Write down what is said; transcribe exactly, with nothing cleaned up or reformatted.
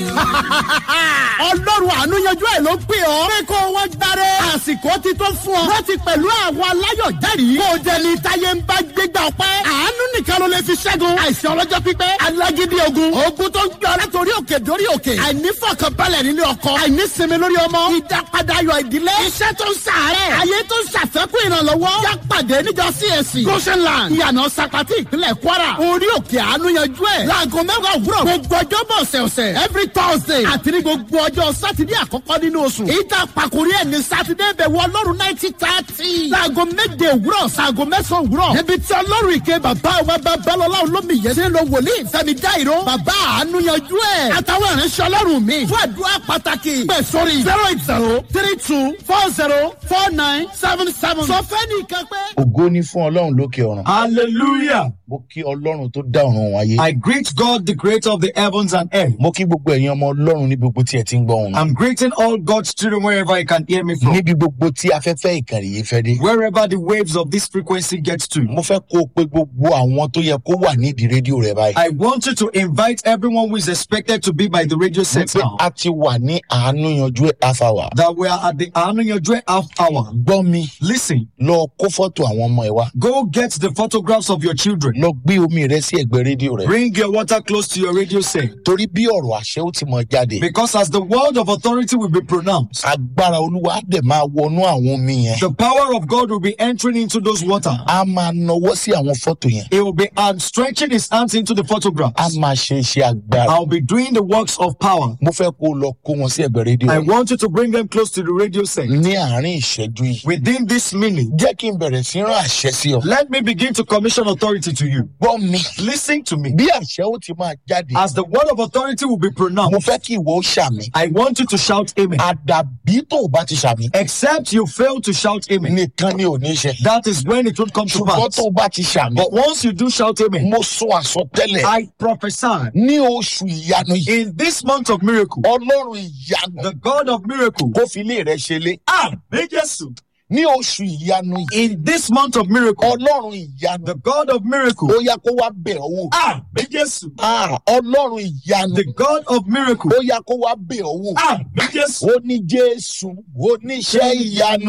Ọlọ́run àánú yanjú ẹ̀ ló pè ọ́. Pé kó wọ́n gbáre. Àsìkò ti tó fún ọ. Láti pẹ̀lú àwọn aláyọ̀ jẹ́rìí. Kó o jẹ ní táyé ń bá gbégbá ọpẹ́. Àánú nìkan ló lè fi ṣẹ́gun. Àìsàn ọlọ́jọ́ pípẹ́. Alágídí ogun. Ogun tó ń gbé ọ látòrí òkè dórí òkè. Àìnífọ̀kànbalẹ̀ nínú ọkọ. Àìnísinmi lórí ọmọ. Ìdápadà ayọ̀ ìdílé. Iṣẹ́ tó ń ṣàárẹ̀. Ayé tó ń ṣàfẹ́kù ìrànlọ́wọ́. Yá pàdé níjọ C A C. Goshenland. Ìyànà Sapati ìpínlẹ̀ Kwara. Orí òkè àánú yanjú ẹ̀. Láago mẹ́wàá òwúrọ̀. Gbogbo ọjọ́ bọ̀ ọ̀sẹ̀ọ̀sẹ̀. Every Thursday. Àti ní gbogbo ọjọ́ Sátidé àkọ́kọ́ nínú oṣù. Ìta pàkórí ẹ̀ ní Sátidé bẹ̀ wọ Ọlọ́run náìtì tààtì. Láago méje òwúrọ̀ ṣaago mẹ́sàn-án òwúrọ̀. Níbi tí Ọlọ́run ìké bàbá wa Babalọ́lá Olómiyẹ ṣe ń lo wòlíì Fẹ́mi Dáìró. Bàbá àánú yanjú ẹ̀. Àtàwọn ìránṣẹ́ Ọlọ́run mi. Fún àdúrà pàtàkì. Pẹ̀ sórí zero eight zero three two four zero four nine seven seven. Sọ fẹ́ nìkan pé. Ògo ni fún Ọlọ́run lókè ọ̀run. Hallelujah. Mo kí Ọlọ́run tó dá ọ̀run wáyé. I greet God, the creator of the heavens and earth. Mo kí gbogbo ẹ̀yin ọmọ Ọlọ́run níbi gbogbo tí ẹ ti ń gbọ́ ohùn. I'm greeting all God's children wherever you can hear me from. Níbi gbogbo tí afẹ́fẹ́ ìkànnì yìí fẹ́ dé. Wherever the waves of this frequency get to. Mo fẹ́ kó o pé gbogbo àwọn tó yẹ kó wà nídìí rédíò rẹ báyìí. I want you to invite everyone who is expected to be by the radio set Mo pé now. a ti wà ní àánú yanjú ẹ̀ half hour. That we are at the Anuyajwe half hour. Gbọ́ mi, Listen, lọ kó fọ́tò àwọn ọmọ ẹ wá. go get the photographs of your children. Lọ gbé omi rẹ sí ẹ̀gbẹ́ rédíò rẹ. Bring your water close to your radio set. Torí bí ọ̀rọ̀ àṣẹ ó ti mọ jáde. Because as the word of authority will be pronounced, Agbára Olúwa á dẹ̀ máa wọnú àwọn omi yẹn. the power of God will be entering into those water. A máa nawọ́ sí àwọn fọ́tò yẹn. He will be hand stretching his hands into the A photographs. máa ṣe iṣẹ́ agbára. I'll be doing the works of power. Mo fẹ́ kó o lọ kó wọn sí ẹ̀gbẹ́ rédíò I rẹ. want you to bring them close to the radio set. Ní àárín ìṣẹ́jú yìí. Within this minute, Jẹ́ kí n bẹ̀rẹ̀ sí rán àṣẹ sí ọ. let me begin to commission authority to you. Gbọ́ mi. Listen to me. Bí àṣẹ ó ti máa jáde. As the word of authority will be Mo pronounced, fẹ́ kí ìwọ ó ṣàmì. I want you to shout amen. Àdàbí tó o bá ti ṣàmì. Except you fail to shout amen. Nìkan ni ò ní ṣe. That is when it would come to Ṣùgbọ́n pass. tó o bá ti ṣàmì. But once you do shout amen, Mo sọ àsọtẹ́lẹ̀. I prophesy Ní oṣù ìyanu yìí. in this month of miracle, Ọlọ́run ìyanu. the God of miracle, Kó fi ilé rẹ ṣe lé. ah, Jesus, Ní oṣù ìyanu yìí. in this month of miracle, Ọlọ́run ìyanu. the God of miracle, Ó yá kó wá bẹ̀ ọ́ wò. ah, Jesus, Ah, Ọlọ́run ìyanu. the God of miracle, Ó yá kó wá bẹ̀ ọ́ wò. ah, Jesus. Ó ní Jésù, oníṣẹ́ ìyanu.